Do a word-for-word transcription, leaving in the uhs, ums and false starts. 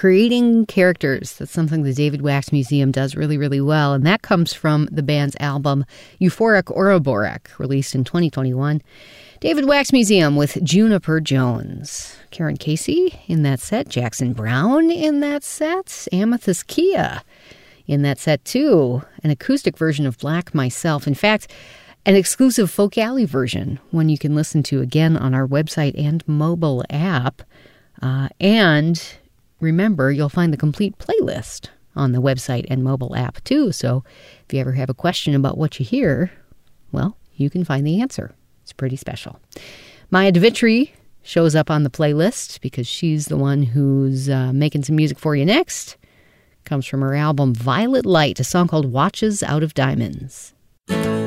creating characters. That's something the David Wax Museum does really, really well. And that comes from the band's album Euphoric Ouroboros, released in twenty twenty-one. David Wax Museum with Juniper Jones. Karen Casey in that set. Jackson Browne in that set. Amethyst Kia in that set, too. An acoustic version of Black Myself. In fact, an exclusive Folk Alley version, one you can listen to again on our website and mobile app. Uh, and remember, you'll find the complete playlist on the website and mobile app, too. So if you ever have a question about what you hear, well, you can find the answer. It's pretty special. Maya DeVitri shows up on the playlist because she's the one who's uh, making some music for you next. Comes from her album Violet Light, a song called Watches Out of Diamonds.